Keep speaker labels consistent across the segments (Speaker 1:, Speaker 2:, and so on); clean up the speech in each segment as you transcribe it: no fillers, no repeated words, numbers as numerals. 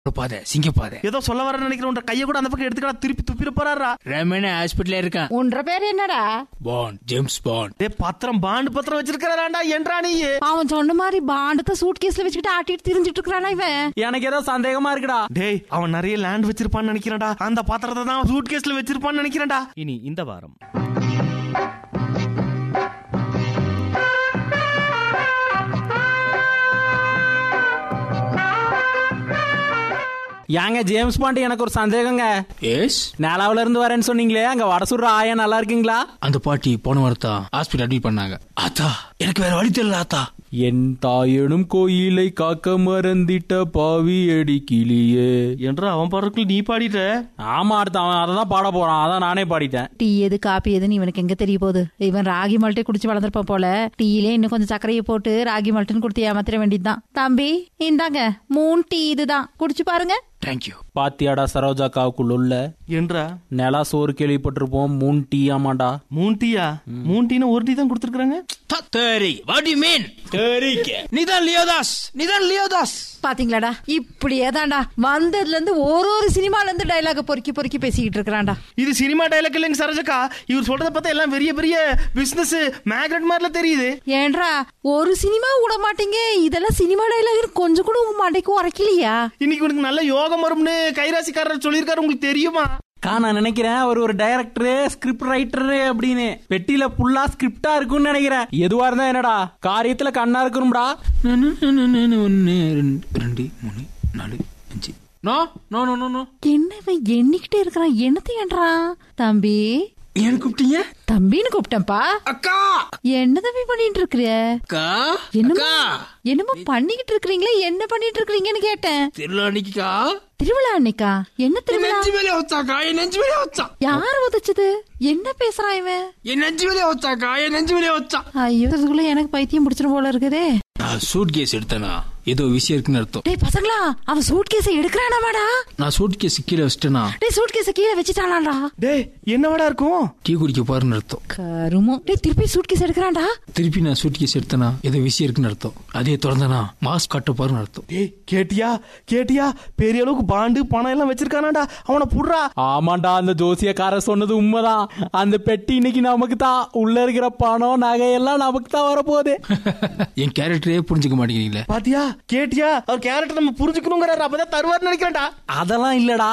Speaker 1: பாதை சிங்கப்பாதை
Speaker 2: ஏதோ சொல்ல வர நினைக்கிறேன். கையை கூட அந்த பக்கம் எடுத்துக்கலாம், திருப்பி துப்பிட போறாரா?
Speaker 1: ரமண ஹாஸ்பிட்டல் இருக்கான்.
Speaker 3: உன்ற பேர் என்னடா?
Speaker 1: Bond, James bond.
Speaker 2: பத்திரம், பாண்டு பத்திரம் வச்சிருக்காராண்டா. என்றா நீ?
Speaker 3: அவன் சொன்ன மாதிரி பாண்டத்தை சூட் கேஸ்ல வச்சுக்கிட்டு ஆட்டிட்டு திரிஞ்சிட்டு இருக்கானா இவன்?
Speaker 4: எனக்கு ஏதோ சந்தேகமா இருக்குடா.
Speaker 2: டேய், அவன் நிறைய லேண்ட் வச்சிருப்பான்னு நினைக்கிறேன்டா. அந்த பத்திரத்தை தான் சூட் கேஸ்ல வச்சிருப்பான்னு நினைக்கிறேன்டா.
Speaker 5: இனி இந்த வாரம்
Speaker 4: ஏங்க ஜேம்ஸ் பாண்ட், எனக்கு ஒரு சந்தேகங்க.
Speaker 1: எஸ்,
Speaker 4: நேலாவில இருந்து வரேன்னு சொன்னீங்களே, அங்க வட சுடுற ஆயா நல்லா இருக்கீங்களா?
Speaker 1: அந்த பாட்டி போன வாரத்தான் ஹாஸ்பிட்டல் அட்மிட் பண்ணாங்க. ஆத்தா, எனக்கு வேற வழி தெரியல ஆத்தா.
Speaker 4: என் தாயனும் கோயிலை காக்க மறந்திட்ட பாவி அடி கிளியே
Speaker 2: என்று அவன் பாடலுக்குள் நீ பாடிட்ட.
Speaker 4: ஆமா, அடுத்து அவன் அதை தான் பாட போறான். அதான் நானே பாடிட்டேன்.
Speaker 3: டீ எது காப்பி எதுன்னு இவனுக்கு எங்க தெரிய போகுது? இவன் ராகி மால்ட்டே குடிச்சு வளர்ந்துருப்பான் போல. டீலே இன்னும் கொஞ்சம் சர்க்கரையை போட்டு ராகி மால்ட்டுன்னு கொடுத்து ஏமாத்திர வேண்டியதுதான். தம்பி இந்தாங்க 3 டீ, இதுதான் குடிச்சு பாருங்க.
Speaker 1: தேங்க்யூ.
Speaker 4: பாத்தியாடா சரோஜாக்காவுக்குள்ள உள்ள
Speaker 2: என்றா
Speaker 4: நிலா சோறு கேள்விப்பட்டிருப்போம். 3 டீ ஆமாண்டா.
Speaker 2: 3 டீயா? 3 டீன்னு 1 டீ தான் கொடுத்துருக்காங்க.
Speaker 1: What do you mean? நீதான் லியோதாஸ்.
Speaker 3: பாத்தீங்களாடா, இப்படியே தான்டா வந்ததுல இருந்து ஒரு சினிமால இருந்து டைலாக பொறுக்கி பொறுக்கி பேசிக்கிட்டு இருக்கான்டா.
Speaker 2: இது சினிமா டைலாக் இல்லைங்க சரோஜக்கா. இவர் சொல்றத பார்த்தா எல்லாம் பெரிய பெரிய பிசினஸ் மேக்னெட் மாதிரில தெரியுது.
Speaker 3: ஏன்றா ஒரு சினிமா விட மாட்டீங்க? இதெல்லாம் சினிமா டைலாக் கொஞ்சம் கூட உங்க மண்டைக்கு உரைக்கலையா?
Speaker 2: இன்னைக்கு உனக்கு நல்ல யோகம் வரும்னு கைராசிக்காரர் சொல்லியிருக்காரு. உங்களுக்கு தெரியுமா?
Speaker 4: நான் நினைக்கிறேன் அவர் ஒரு டைரக்டரு, ஸ்கிரிப்ட் ரைட்டரு அப்படின்னு. பெட்டியில ஃபுல்லா ஸ்கிரிப்டா இருக்கும்னு நினைக்கிறேன். எதுவா இருந்தா என்னடா, காரியத்துல கண்ணா இருக்கணும்டா.
Speaker 1: 1 2 3 4 5. No no no no.
Speaker 3: என்ன எண்ணிக்கிட்டே இருக்கிறான்? என்னத்தையன்றான்? தம்பி
Speaker 1: ஏன் கூப்பிட்டீங்க?
Speaker 3: தம்பின்னு கூப்பிட்டேன்ப்பா.
Speaker 1: அக்கா,
Speaker 3: என்ன தம்பி பண்ணிட்டு இருக்கிற? என்னமோ பண்ணிக்கிட்டு இருக்கிறீங்களா? என்ன பண்ணிட்டு இருக்கிறீங்கன்னு கேட்டேன்.
Speaker 1: திருவிழா அன்னைக்கா?
Speaker 3: திருவிழா அன்னைக்கா? என்ன திருவிழா?
Speaker 1: நெஞ்சு மேலே வச்சாக்கா, என் நெஞ்சு மேலே வச்சா.
Speaker 3: யாரு உதச்சது? என்ன பேசுறான் இவன்?
Speaker 1: என் நெஞ்சு மேலே வச்சாக்கா, என் நெஞ்சு மேலே வச்சா.
Speaker 3: ஐயோ, இதுக்குள்ள எனக்கு பைத்தியம் பிடிச்சிரும் போல இருக்குதே.
Speaker 1: நான் சூட் கேஸ் எடுத்தேனா, ஏதோ விஷயம் இருக்குன்னு அர்த்தம்.
Speaker 3: டேய் பசங்களா, அவன் சூட் கேஸை எடுக்கிறானாடா?
Speaker 1: நான் சூட் கேஸ் கீழே வச்சிட்டேனா?
Speaker 3: டேய் சூட் கேஸை கீழே வச்சிட்டானாடா?
Speaker 2: டேய் என்னவாடா இருக்கும்?
Speaker 1: டீ குடிக்க போறேன்னு அர்த்தம்.
Speaker 3: கருமோ. டேய் திருப்பி சூட் கேஸ் எடுக்கிறான்டா.
Speaker 1: திருப்பி நான் சூட் கேஸ் எடுத்தேனா, ஏதோ விஷயம் இருக்குன்னு அர்த்தம். அதே திறந்தனா மாஸ்க் கட்ட போறேன்னு அர்த்தம்.
Speaker 2: டேய் கேட்டியா? பெரிய அளவுக்கு பாண்டு பணம் எல்லாம் வச்சிருக்கானாடா. அவனை புடுறா.
Speaker 4: ஆமாண்டா, அந்த ஜோசியக்காரர் சொன்னது உண்மைதான். அந்த பெட்டி இன்னைக்கு நமக்கு தான். உள்ள இருக்கிற பணம் நகையெல்லாம் நமக்கு தான் வரப்போகுது.
Speaker 1: என் கேரக்டரே புரிஞ்சுக்க மாட்டேங்கிறீங்களே.
Speaker 2: பாத்தியா? கேட்டியா? அவர் கேரக்டர் நம்ம புரிஞ்சுக்கணுங்கிறாரு. அப்பதான் தருவார்னு நினைக்கிறேன்டா.
Speaker 4: அதெல்லாம் இல்லடா,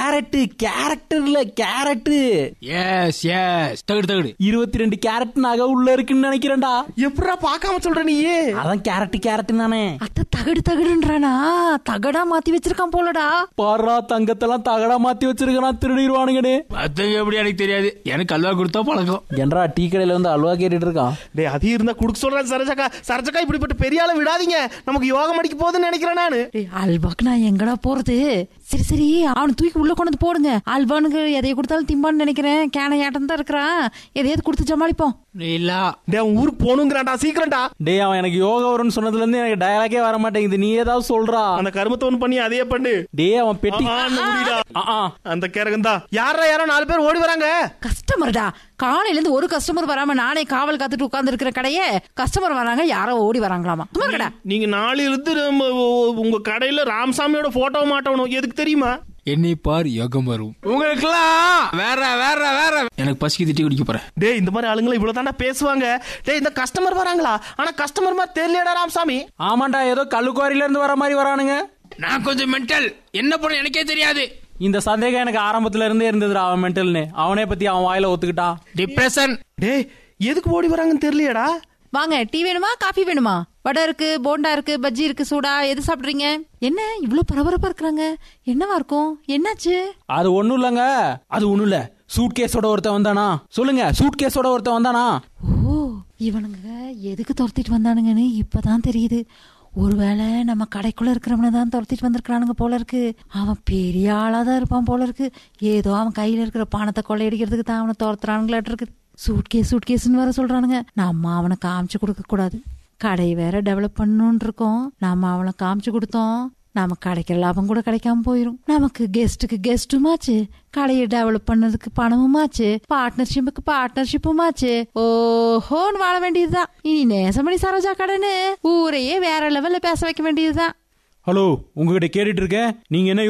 Speaker 4: கேரக்டர் இல்ல கேரட்.
Speaker 1: எஸ் தகுடு
Speaker 4: 22 கேரட் நகை உள்ள இருக்குன்னு நினைக்கிறேன்டா.
Speaker 2: எப்படா பாக்காம சொல்ற நீ?
Speaker 4: அதான் கேரட் தானே.
Speaker 3: அத்த தகடுன்றானா? தகடா மாத்தி வச்சிருக்கான் போலடா.
Speaker 4: பாரா, தங்கத்தெல்லாம் தகடா மாத்தி வச்சிருக்கான். திருடிடுவானுங்கன்னு.
Speaker 1: அத்தங்க எப்படி எனக்கு தெரியாது. எனக்கு அல்வா கொடுத்தா பழக்கம்.
Speaker 4: என்றா டீ கடையில வந்து அல்வா கேட்டுட்டு இருக்கான்.
Speaker 2: டேய் அது இருந்தா குடுக்க சொல்றேன் சரஜக்கா. இப்படிப்பட்ட பெரிய ஆளை விடாதீங்க. நமக்கு யோகம் அடிக்க போகுதுன்னு நினைக்கிறேன் நானு.
Speaker 3: அல்வாக்கு நான் எங்கடா போறது? சரி அவனை தூக்கி உள்ள கொண்டு வந்து போடுங்க. அல்வானுக்கு எதைய கொடுத்தாலும் திம்பான்னு நினைக்கிறேன். கேன ஏட்டம் தான் இருக்கிறான். எதையாவது கொடுத்து ஜமாளிப்போம்.
Speaker 2: இல்ல டே, அவன் ஊருக்கு போகணுங்கிறான்டா. சீக்கிரம்டா.
Speaker 4: டே, அவன் எனக்கு யோகா வரும்னு சொன்னதுல இருந்து எனக்கு டயலாகே வர மாட்டேங்குது. நீ ஏதாவது சொல்றா.
Speaker 2: அந்த கருமத்தை ஒண்ணு பண்ணி அதே பண்ணு.
Speaker 4: டே, அவன் பெட்டி
Speaker 2: அந்த கேரகந்தா. யாரோ 4 பேர் ஓடி வராங்க.
Speaker 3: கஸ்டமர்டா. காலையில இருந்து ஒரு கஸ்டமர் வராம நானே காவல் காத்துட்டு உட்கார்ந்து இருக்கிற கடையே கஸ்டமர் வராங்க. யாரோ ஓடி வராங்களாமா.
Speaker 2: நீங்க நாளையில இருந்து உங்க கடையில ராமசாமியோட போட்டோ மாட்டணும். எதுக்கு தெரியுமா?
Speaker 1: என்னை பார் யோகம் வரும். உங்களுக்குலாம் வேற எனக்கு பசிக்கு திட்டி குடிக்க போறேன்.
Speaker 2: டேய், இந்த மாதிரி ஆளுங்களை இவ்வளவுதான்டா பேசுவாங்க. டேய், இந்த கஸ்டமர் வராங்களா? ஆனா கஸ்டமர் மாதிரி தெரியலடா ராமசாமி.
Speaker 4: ஆமாண்டா, ஏதோ கல்லுக்குவாரியில இருந்து வர மாதிரி வரானுங்க.
Speaker 1: நான் கொஞ்சம் மென்டல். என்ன பண்ண எனக்கே தெரியாது.
Speaker 4: இந்த சந்தேகம் எனக்கு ஆரம்பத்துல இருந்தே இருந்ததுடா. அவன் மென்டல்னு அவனே பத்தி அவன் வாயில ஒத்துக்கிட்டா.
Speaker 1: டிப்ரெஷன்.
Speaker 2: டேய், எதுக்கு ஓடி வராங்கன்னு தெரியலையடா.
Speaker 3: வாங்க, டீ வேணுமா காஃபி வேணுமா? வடை இருக்கு, போண்டா இருக்கு, பஜ்ஜி இருக்கு. சூடா எது சாப்பிடுறீங்க? என்ன இவ்வளவு பரபரப்பா இருக்கிறாங்க? என்னவா இருக்கும்? என்னாச்சு?
Speaker 4: அது ஒண்ணும் இல்ல. சூட் கேஸோட ஒருத்தன் வந்தானா? சொல்லுங்க, சூட் கேஸோட ஒருத்தன் வந்தானா?
Speaker 3: ஓ, இவனுங்க எதுக்கு துரத்திட்டு வந்தானுங்கன்னு இப்பதான் தெரியுது. ஒருவேளை நம்ம கடைக்குள்ள இருக்கிறவன தான் துரத்திட்டு வந்திருக்கானுங்க போல இருக்கு. அவன் பெரிய ஆளாதான் இருப்பான் போல இருக்கு. ஏதோ அவன் கையில இருக்கிற பணத்தை கொள்ளையடிக்கிறதுக்கு தான் அவனை துரத்துறானுங்களாட்டு இருக்கு. சூட் கேஸ்ன்னு வேற சொல்றானுங்க. நம்ம அவனை காமிச்சு கொடுக்க கூடாது. கடை வேற டெவலப் பண்ணணும்னு இருக்கோம். நாம அவனை காமிச்சு கொடுத்தோம், நம்ம கிடைக்கிற லாபம் கூட கிடைக்காம போயிரும். நமக்கு கெஸ்டுக்கு கெஸ்டுமாச்சு, கடையை டெவலப் பண்ணதுக்கு பணமுமாச்சு, பார்ட்னர்ஷிப்புமாச்சு. ஓஹோன்னு வாழ வேண்டியதுதான். இனி நேசமணி சரோஜா கடைன்னு ஊரையே வேற லெவல்ல பேச வைக்க வேண்டியதுதான்.
Speaker 4: ஹலோ, உங்ககிட்ட கேட்டுட்டு இருக்கேன். நீங்க என்ன